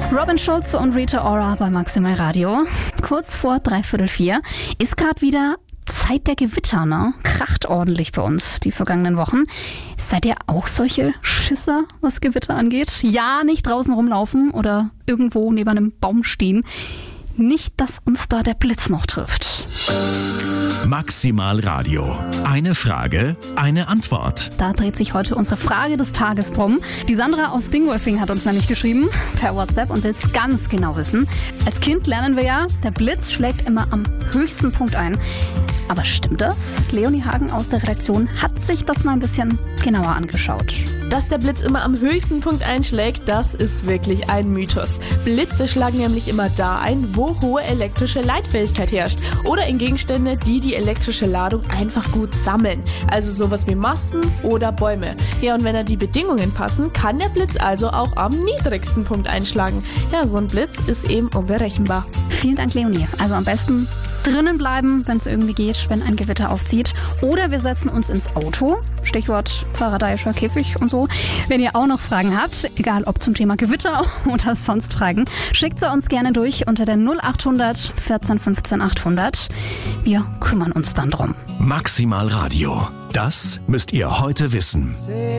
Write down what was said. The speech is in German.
Robin Schulz und Rita Ora bei Maximal Radio. Kurz vor 3:45 ist gerade wieder Zeit der Gewitter, ne? Kracht ordentlich bei uns die vergangenen Wochen. Seid ihr auch solche Schisser, was Gewitter angeht? Ja, nicht draußen rumlaufen oder irgendwo neben einem Baum stehen. Nicht, dass uns da der Blitz noch trifft. Maximal Radio. Eine Frage, eine Antwort. Da dreht sich heute unsere Frage des Tages drum. Die Sandra aus Dingolfing hat uns nämlich geschrieben per WhatsApp und will es ganz genau wissen. Als Kind lernen wir ja, der Blitz schlägt immer am höchsten Punkt ein. Aber stimmt das? Leonie Hagen aus der Redaktion hat sich das mal ein bisschen genauer angeschaut. Dass der Blitz immer am höchsten Punkt einschlägt, das ist wirklich ein Mythos. Blitze schlagen nämlich immer da ein, wo hohe elektrische Leitfähigkeit herrscht oder in Gegenstände, die elektrische Ladung einfach gut sammeln. Also sowas wie Masten oder Bäume. Ja, und wenn da die Bedingungen passen, kann der Blitz also auch am niedrigsten Punkt einschlagen. Ja, so ein Blitz ist eben unberechenbar. Vielen Dank, Leonie. Also am besten drinnen bleiben, wenn es irgendwie geht, wenn ein Gewitter aufzieht. Oder wir setzen uns ins Auto. Stichwort faradäischer Käfig und so. Wenn ihr auch noch Fragen habt, egal ob zum Thema Gewitter oder sonst Fragen, schickt sie uns gerne durch unter der 0800 14 15 800. Wir kümmern uns dann drum. Maximal Radio. Das müsst ihr heute wissen.